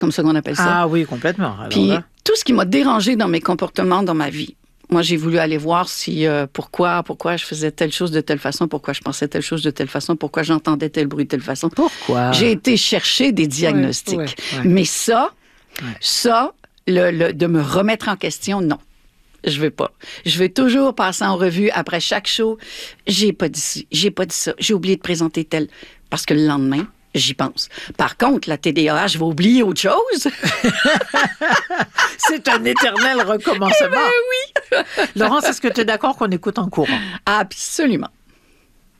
comme ça qu'on appelle ça. Ah oui, complètement. Alors Puis là... tout ce qui m'a dérangé dans mes comportements dans ma vie, moi, j'ai voulu aller voir si pourquoi je faisais telle chose de telle façon, pourquoi je pensais telle chose de telle façon, pourquoi j'entendais tel bruit de telle façon. Pourquoi? J'ai été chercher des diagnostics. Ouais. Mais ça, de me remettre en question, non. Je veux pas. Je veux toujours passer en revue après chaque show. J'ai pas dit ci, j'ai pas dit ça, j'ai oublié de présenter tel. Parce que le lendemain, j'y pense. Par contre, la TDAH va oublier autre chose. C'est un éternel recommencement. Eh ben oui! Laurence, est-ce que tu es d'accord qu'on écoute en courant? Absolument.